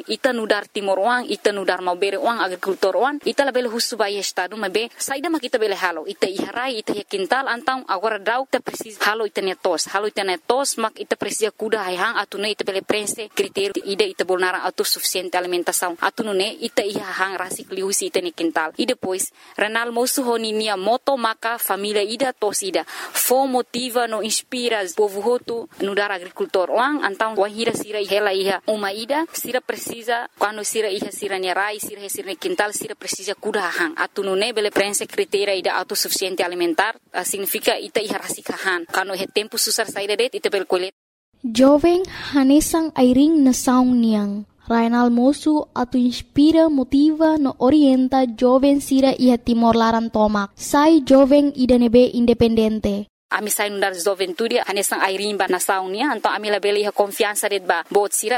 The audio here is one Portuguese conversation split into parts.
ita nudar timor uang, ita nudar mau bere uang agrikultor uang, ita label husu bayi estado mabe saida makita bele halo ita iharai ita kintal antang agora dau ita precis halo ita netos mak ita precisa kuda hang atune ita bele prense critério ida ita bolnara atu suficiente alimentação atunune ita hang rasik liusi ita ne kintal e depois renal mosu honinia moto maka família ida tosida fo motiva no inspira povo hotu nudar agricultor uang antang wahira sira hela iha uma ida sira precisa quando sira iha sira nerai sira ne kintal sira precisa kuda hang atunune bele prense critério ida atu suficiente alimentar significa ita iha rasik hang quando he tempo susar saida det ita bel kolet jovem hanesang airing na saung niang Rainal mosu atu inspira, motiva, no orienta jovem sira iha Timor Laran tomak. Sai jovem idanebe independente. Ami sai nundar juventude hanesang airimba na saunia então ami labele iha confiança det ba bot sira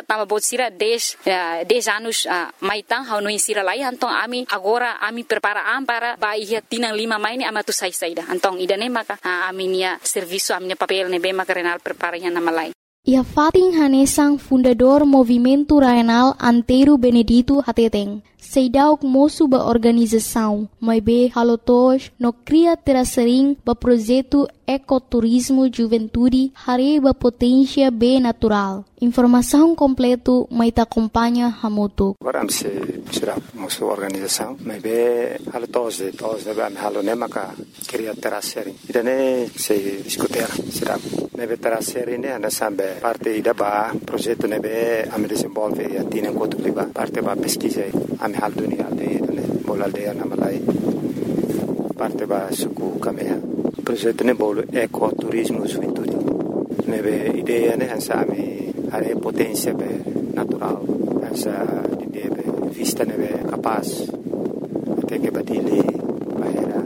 10 anos maitang hau no insira lai então ami agora ami prepara para ba iha tinang 5 maini ama tu sai saida então idane maka ami nia serviço ami papel ne be maka renal prepara iha na malai. Ia Fating Hanesang fundador Movimento Rainal Antero Benedito Hateteng. Seidauk moço ba organização, mas be halotos no cria terasering ba projeto ecoturismo juventude hare ba potência be natural. Informação completo mai ta acompanha hamutu. Agora se será moço organização, mas be halotos de ba halo nemaka cria terasering. Idane se discutir será nebe terasering ne ana sambe parte ida ba projeto nebe am desenvolve atina enquanto liba parte ba pesquisa hal dunia aldeia bola aldeia na Malai parte ba suku kamea projeto ne bolo ecoturismo juventude nebe ideia ne hansa ami are potência be natural hansa ideia be vista nebe capaz até que batile bahera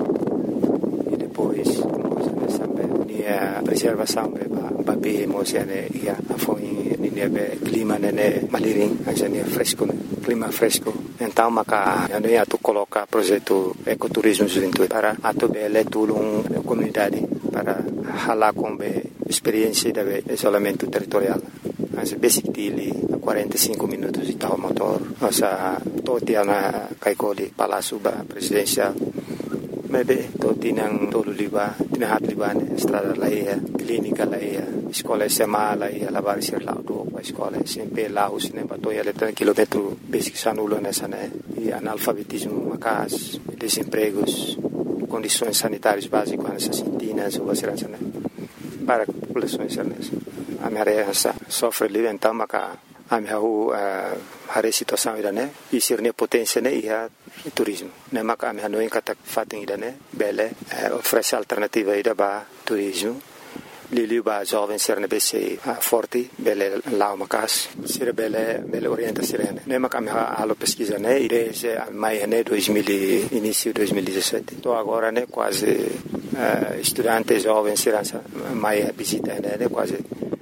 e depois como sabe nia preservação be ba be mosiane ia afoi nebe clima ne maliring hansa ne fresco clima fresco. Então, maka ano ia tu coloca projeto ecoturismo juventude para atobele tulung comunidade para hala combe experiência de isolamento territorial. Mas basic dili 45 minutos de tal motor. Nossa totia na kaikoli palasuba presidencial. Mebe totinang tolu liba tinahat liban estrada laia clínica laia escola SMA laia lavar ser lá do escola sempre lá os ne batoia letra quilômetro basic sanulo nessa né e analfabetismo macas desempregos condições sanitárias básicas nessa sintinas ou segurança né para populações nessa a minha sofre ali então maca a minha hare situação ida né e sirne potência né ia turismo né maka ami hanoi kata fating ida né bele oferece alternativa ida ba turismo lili ba jovem ser ne bese forte bele lao makas sira bele orienta sirene né maka ami halo pesquisa né ide mai né 2000 início 2017 to agora né quase estudante jovem sirança mai visita né quase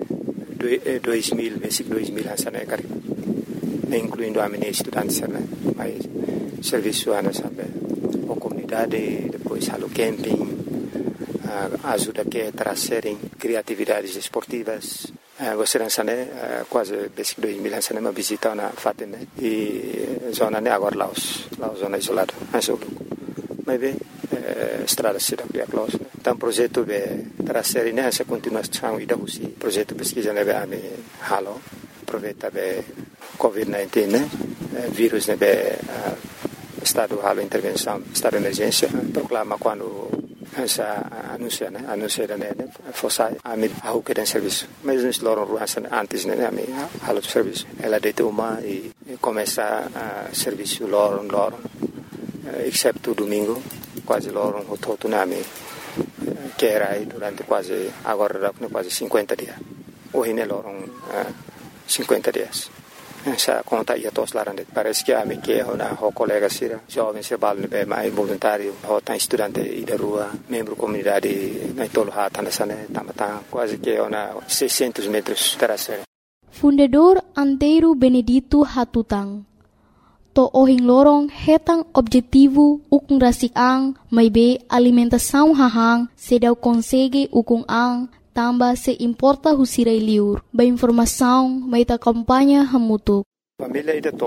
2000 basic 2000 hansa né cari incluindo a minha estudante né mais serviço ana sabe a comunidade depois halo camping ajuda que trazerem criatividades esportivas você não sabe quase basic 2000 hansa né uma visita na fatem né e zona né agora Laos zona isolada hansa mas bem estrada se dá close então projeto be trazerem né essa continuação ida usi projeto pesquisa né be halo aproveita be COVID-19 né vírus né be estado halo intervenção estado de emergência proclama quando essa anuncia né fosse a mim a que tem serviço mas nós loram antes né a mim halo serviço ela deita uma e começa a serviço loram exceto domingo quase loram o todo na mim que era aí durante quase agora quase 50 dias hoje né loram 50 dias essa conta ia tos larande parece que a mim que na colega sira jovem se balne be mais voluntário tá estudante da rua membro comunidade na tolo hata na sane tamata quase que na 600 metros terasere fundador Antero Benedito Hatutang to ohing lorong hetang objetivo ukung rasik ang may be alimentação hahang sedaw konsege ukung ang tamba se importa husiray liur ba informação may ta kampanya hamutuk família ida